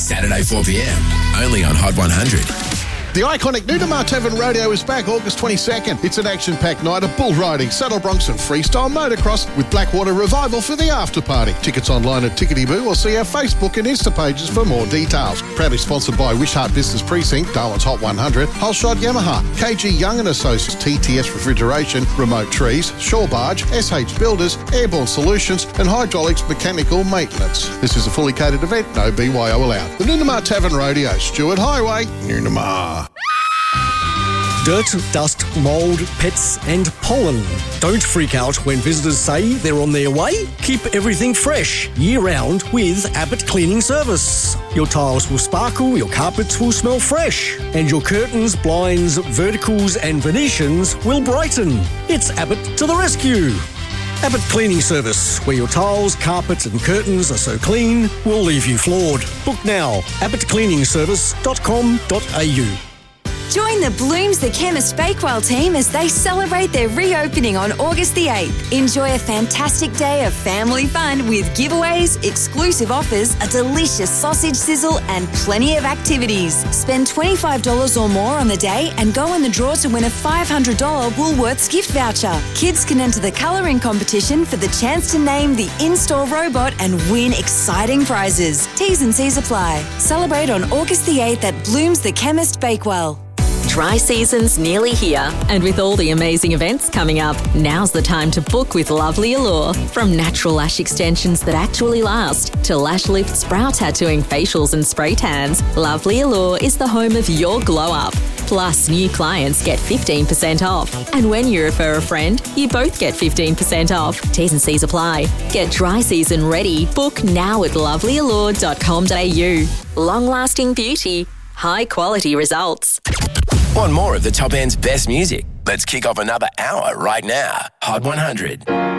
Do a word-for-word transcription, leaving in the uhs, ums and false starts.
Saturday four p.m, only on Hot one hundred. The iconic Nunamar Tavern Rodeo is back August twenty-second. It's an action-packed night of bull riding, saddle broncs and freestyle motocross with Blackwater Revival for the after-party. Tickets online at Tickety Boo or see our Facebook and Insta pages for more details. Proudly sponsored by Wishart Business Precinct, Darwin's Hot one hundred, Holshot Yamaha, K G Young and Associates, T T S Refrigeration, Remote Trees, Shore Barge, S H Builders, Airborne Solutions and Hydraulics Mechanical Maintenance. This is a fully catered event, no B Y O allowed. The Nunamar Tavern Rodeo, Stewart Highway, Nunamar. Dirt, dust, mould, pets and pollen. Don't freak out when visitors say they're on their way. Keep everything fresh year-round with Abbott Cleaning Service. Your tiles will sparkle, your carpets will smell fresh, and your curtains, blinds, verticals and Venetians will brighten. It's Abbott to the rescue. Abbott Cleaning Service, where your tiles, carpets and curtains are so clean, will leave you floored. Book now, abbott cleaning service dot com dot a u. Join the Blooms the Chemist Bakewell team as they celebrate their reopening on August the eighth. Enjoy a fantastic day of family fun with giveaways, exclusive offers, a delicious sausage sizzle and plenty of activities. Spend twenty-five dollars or more on the day and go in the draw to win a five hundred dollars Woolworths gift voucher. Kids can enter the colouring competition for the chance to name the in-store robot and win exciting prizes. T's and C's apply. Celebrate on August the eighth at Blooms the Chemist Bakewell. Dry season's nearly here, and with all the amazing events coming up, now's the time to book with Lovely Allure. From natural lash extensions that actually last to lash lifts, brow tattooing, facials and spray tans, Lovely Allure is the home of your glow up. Plus, new clients get fifteen percent off. And when you refer a friend, you both get fifteen percent off. T's and C's apply. Get dry season ready. Book now at lovely allure dot com dot a u. Long-lasting beauty, high-quality results. Want more of the Top End's best music? Let's kick off another hour right now. Hot one hundred.